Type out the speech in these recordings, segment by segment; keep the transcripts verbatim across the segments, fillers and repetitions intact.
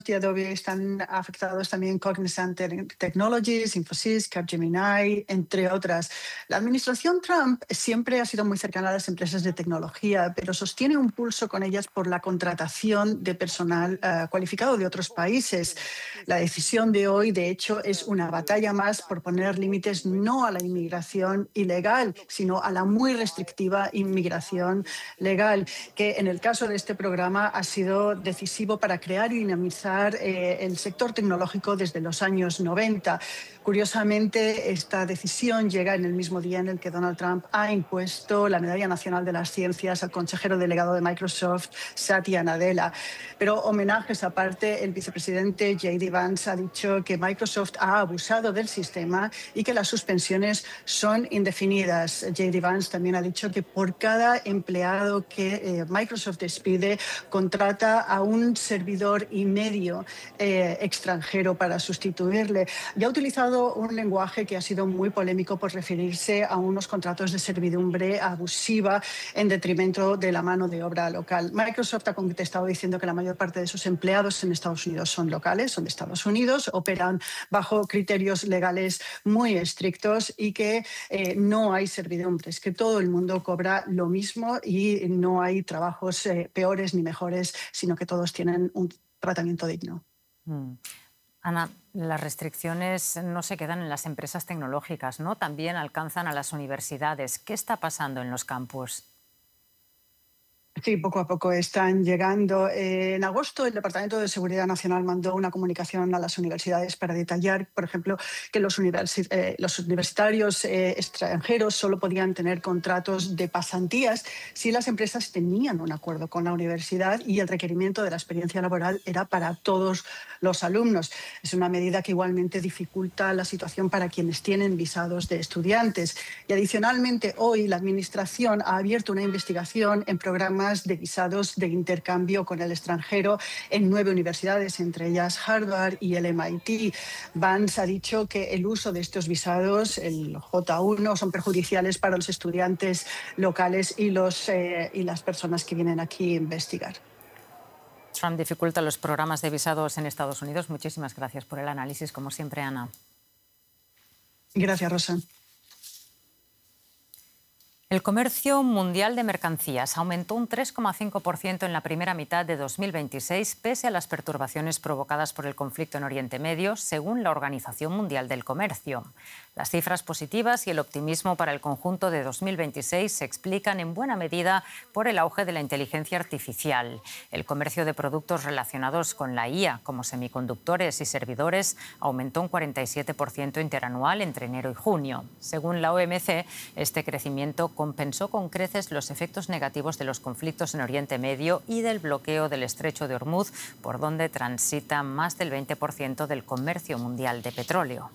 y Adobe están afectados también Cognizant Technologies, Infosys, Capgemini, entre otras. La administración Trump siempre ha sido muy cercana a las empresas de tecnología, pero sostiene un pulso con ellas por la contratación de personal uh, cualificado de otros países. La decisión de hoy, de hecho, es una batalla más por poner límites no a la inmigración ilegal, sino a la muy restrictiva inmigración legal, que en el caso de este programa ha sido decisivo para crear y dinamizar eh, el sector tecnológico desde los años noventa. Curiosamente, esta decisión llega en el mismo día en el que Donald Trump ha impuesto la Medalla Nacional de las Ciencias al consejero delegado de Microsoft, Satya Nadella. Pero homenajes aparte, el vicepresidente J D Vance ha dicho que Microsoft ha abusado del sistema y que las suspensiones son indefinidas. J D Vance también ha dicho que por cada empleado que eh, Microsoft despide, contrata a un servidor y medio eh, extranjero para sustituirle. Y ha utilizado un lenguaje que ha sido muy polémico por referirse a unos contratos de servidumbre abusiva en detrimento de la mano de obra local. Microsoft ha contestado diciendo que la mayor parte de sus empleados en Estados Unidos son locales, son de Estados Unidos, operan bajo criterios legales muy estrictos y que eh, no hay servidumbres, que todo el mundo cobra lo mismo y no hay trabajos eh, peores ni mejores, sino que todos tienen un tratamiento digno. Mm. Ana, las restricciones no se quedan en las empresas tecnológicas, ¿no? También alcanzan a las universidades. ¿Qué está pasando en los campus? Sí, poco a poco están llegando. Eh, en agosto, el Departamento de Seguridad Nacional mandó una comunicación a las universidades para detallar, por ejemplo, que los, universi eh, los universitarios eh, extranjeros solo podían tener contratos de pasantías si las empresas tenían un acuerdo con la universidad y el requerimiento de la experiencia laboral era para todos los alumnos. Es una medida que igualmente dificulta la situación para quienes tienen visados de estudiantes. Y adicionalmente, hoy la Administración ha abierto una investigación en programas de visados de intercambio con el extranjero en nueve universidades, entre ellas Harvard y el M I T. Vance ha dicho que el uso de estos visados, el J uno, son perjudiciales para los estudiantes locales y, los, eh, y las personas que vienen aquí a investigar. Trump dificulta los programas de visados en Estados Unidos. Muchísimas gracias por el análisis, como siempre, Ana. Gracias, Rosa. El comercio mundial de mercancías aumentó un tres coma cinco por ciento en la primera mitad de dos mil veintiséis, pese a las perturbaciones provocadas por el conflicto en Oriente Medio, según la Organización Mundial del Comercio. Las cifras positivas y el optimismo para el conjunto de dos mil veintiséis se explican en buena medida por el auge de la inteligencia artificial. El comercio de productos relacionados con la I A, como semiconductores y servidores, aumentó un cuarenta y siete por ciento interanual entre enero y junio. Según la O M C, este crecimiento compensó con creces los efectos negativos de los conflictos en Oriente Medio y del bloqueo del Estrecho de Hormuz, por donde transita más del veinte por ciento del comercio mundial de petróleo.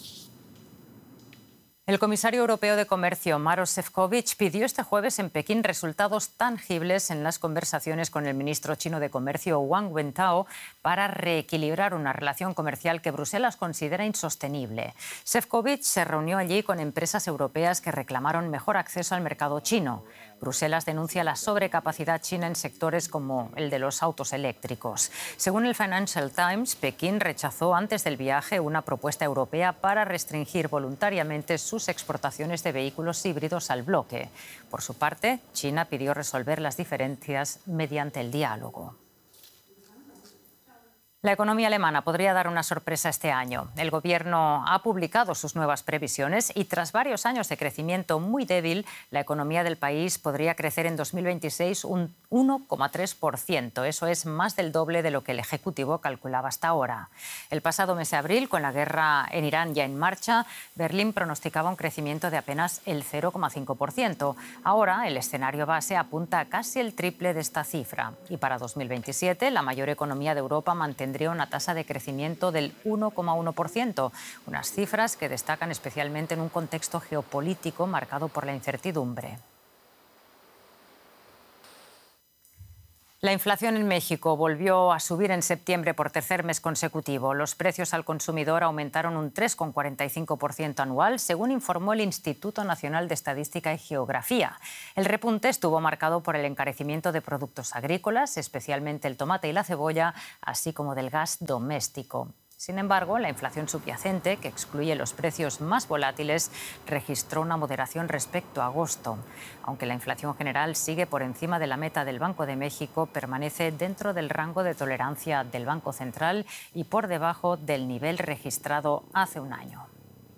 El comisario europeo de Comercio, Maroš Šefčovič, pidió este jueves en Pekín resultados tangibles en las conversaciones con el ministro chino de Comercio, Wang Wentao, para reequilibrar una relación comercial que Bruselas considera insostenible. Šefčovič se reunió allí con empresas europeas que reclamaron mejor acceso al mercado chino. Bruselas denuncia la sobrecapacidad china en sectores como el de los autos eléctricos. Según el Financial Times, Pekín rechazó antes del viaje una propuesta europea para restringir voluntariamente sus exportaciones de vehículos híbridos al bloque. Por su parte, China pidió resolver las diferencias mediante el diálogo. La economía alemana podría dar una sorpresa este año. El gobierno ha publicado sus nuevas previsiones y tras varios años de crecimiento muy débil, la economía del país podría crecer en dos mil veintiséis un uno coma tres por ciento. Eso es más del doble de lo que el Ejecutivo calculaba hasta ahora. El pasado mes de abril, con la guerra en Irán ya en marcha, Berlín pronosticaba un crecimiento de apenas el cero coma cinco por ciento. Ahora, el escenario base apunta a casi el triple de esta cifra. Y para dos mil veintisiete, la mayor economía de Europa mantendría una tasa de crecimiento del uno coma uno por ciento, unas cifras que destacan especialmente en un contexto geopolítico marcado por la incertidumbre. La inflación en México volvió a subir en septiembre por tercer mes consecutivo. Los precios al consumidor aumentaron un tres coma cuarenta y cinco por ciento anual, según informó el Instituto Nacional de Estadística y Geografía. El repunte estuvo marcado por el encarecimiento de productos agrícolas, especialmente el tomate y la cebolla, así como del gas doméstico. Sin embargo, la inflación subyacente, que excluye los precios más volátiles, registró una moderación respecto a agosto. Aunque la inflación general sigue por encima de la meta del Banco de México, permanece dentro del rango de tolerancia del Banco Central y por debajo del nivel registrado hace un año.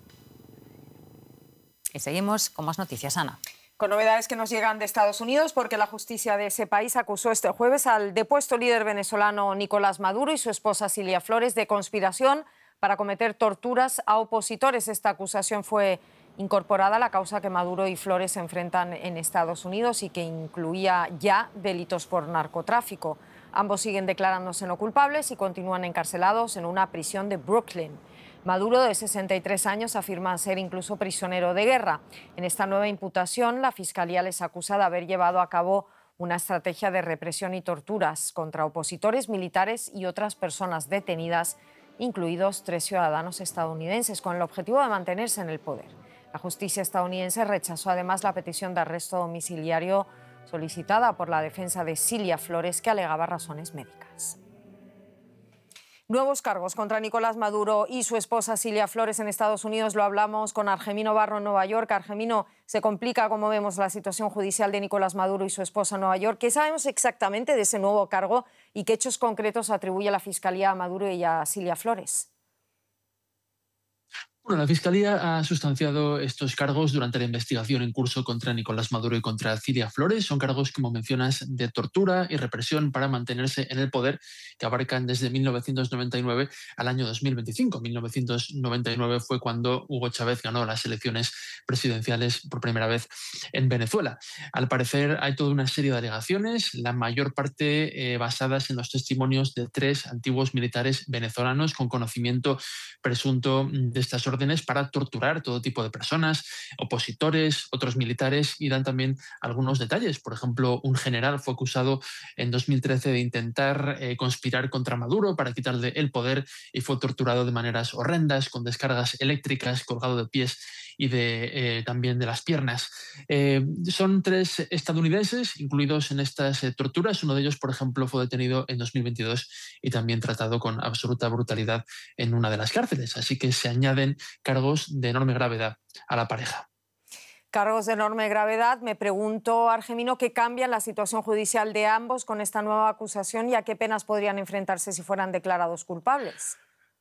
Y seguimos con más noticias, Ana. Con novedades que nos llegan de Estados Unidos, porque la justicia de ese país acusó este jueves al depuesto líder venezolano Nicolás Maduro y su esposa Cilia Flores de conspiración para cometer torturas a opositores. Esta acusación fue incorporada a la causa que Maduro y Flores se enfrentan en Estados Unidos y que incluía ya delitos por narcotráfico. Ambos siguen declarándose no culpables y continúan encarcelados en una prisión de Brooklyn. Maduro, de sesenta y tres años, afirma ser incluso prisionero de guerra. En esta nueva imputación, la Fiscalía les acusa de haber llevado a cabo una estrategia de represión y torturas contra opositores, militares y otras personas detenidas, incluidos tres ciudadanos estadounidenses, con el objetivo de mantenerse en el poder. La justicia estadounidense rechazó además la petición de arresto domiciliario solicitada por la defensa de Cilia Flores, que alegaba razones médicas. Nuevos cargos contra Nicolás Maduro y su esposa Cilia Flores en Estados Unidos. Lo hablamos con Argemino Barro en Nueva York. Argemino, se complica, como vemos, la situación judicial de Nicolás Maduro y su esposa en Nueva York. ¿Qué sabemos exactamente de ese nuevo cargo y qué hechos concretos atribuye la Fiscalía a Maduro y a Cilia Flores? Bueno, la Fiscalía ha sustanciado estos cargos durante la investigación en curso contra Nicolás Maduro y contra Cilia Flores. Son cargos, como mencionas, de tortura y represión para mantenerse en el poder, que abarcan desde mil novecientos noventa y nueve al año dos mil veinticinco. mil novecientos noventa y nueve fue cuando Hugo Chávez ganó las elecciones presidenciales por primera vez en Venezuela. Al parecer hay toda una serie de alegaciones, la mayor parte eh, basadas en los testimonios de tres antiguos militares venezolanos con conocimiento presunto de estas órdenes para torturar todo tipo de personas, opositores, otros militares, y dan también algunos detalles. Por ejemplo, un general fue acusado en dos mil trece de intentar eh, conspirar contra Maduro para quitarle el poder y fue torturado de maneras horrendas, con descargas eléctricas, colgado de pies y de, eh, también de las piernas. Eh, son tres estadounidenses incluidos en estas eh, torturas. Uno de ellos, por ejemplo, fue detenido en dos mil veintidós y también tratado con absoluta brutalidad en una de las cárceles. Así que se añaden cargos de enorme gravedad a la pareja. Cargos de enorme gravedad. Me pregunto, Argemino, ¿qué cambia la situación judicial de ambos con esta nueva acusación y a qué penas podrían enfrentarse si fueran declarados culpables?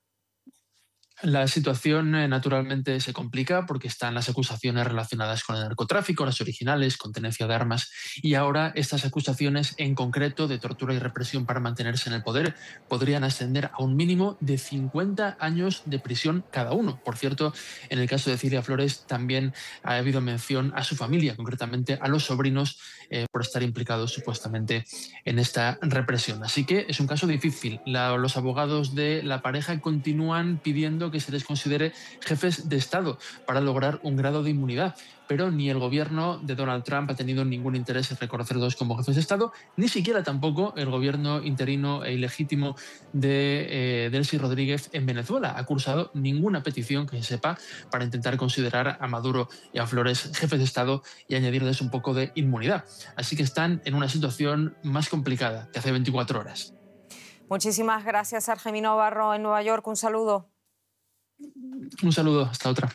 La situación eh, naturalmente se complica porque están las acusaciones relacionadas con el narcotráfico, las originales, con tenencia de armas, y ahora estas acusaciones en concreto de tortura y represión para mantenerse en el poder podrían ascender a un mínimo de cincuenta años de prisión cada uno. Por cierto, en el caso de Cilia Flores también ha habido mención a su familia, concretamente a los sobrinos, eh, por estar implicados supuestamente en esta represión. Así que es un caso difícil. La, los abogados de la pareja continúan pidiendo que se les considere jefes de Estado para lograr un grado de inmunidad, pero ni el gobierno de Donald Trump ha tenido ningún interés en reconocerlos como jefes de Estado, ni siquiera tampoco el gobierno interino e ilegítimo de eh, Delcy Rodríguez en Venezuela ha cursado ninguna petición que se sepa para intentar considerar a Maduro y a Flores jefes de Estado y añadirles un poco de inmunidad. Así que están en una situación más complicada que hace veinticuatro horas. Muchísimas gracias, Argemino Barro en Nueva York. Un saludo. Un saludo, hasta otra.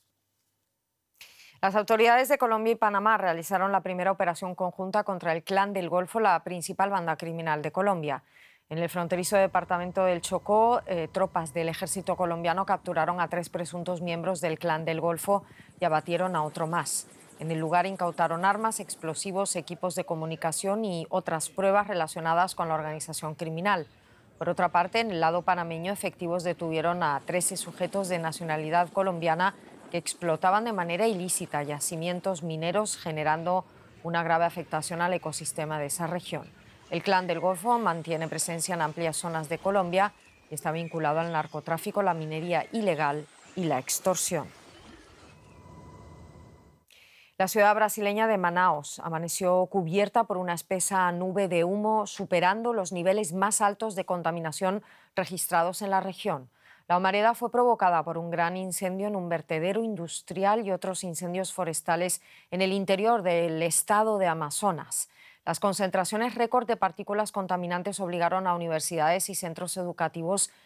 Las autoridades de Colombia y Panamá realizaron la primera operación conjunta contra el Clan del Golfo, la principal banda criminal de Colombia. En el fronterizo departamento del Chocó, eh, tropas del ejército colombiano capturaron a tres presuntos miembros del Clan del Golfo y abatieron a otro más. En el lugar incautaron armas, explosivos, equipos de comunicación y otras pruebas relacionadas con la organización criminal. Por otra parte, en el lado panameño, efectivos detuvieron a trece sujetos de nacionalidad colombiana que explotaban de manera ilícita yacimientos mineros, generando una grave afectación al ecosistema de esa región. El Clan del Golfo mantiene presencia en amplias zonas de Colombia y está vinculado al narcotráfico, la minería ilegal y la extorsión. La ciudad brasileña de Manaos amaneció cubierta por una espesa nube de humo, superando los niveles más altos de contaminación registrados en la región. La humareda fue provocada por un gran incendio en un vertedero industrial y otros incendios forestales en el interior del estado de Amazonas. Las concentraciones récord de partículas contaminantes obligaron a universidades y centros educativos